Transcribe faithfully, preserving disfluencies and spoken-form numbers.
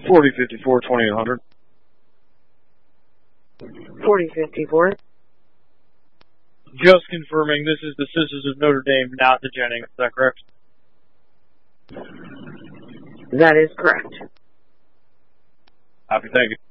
forty fifty-four, twenty-eight hundred. forty fifty-four. Just confirming this is the Sisters of Notre Dame, not the Jennings. Is that correct? That is correct. Happy, thank you.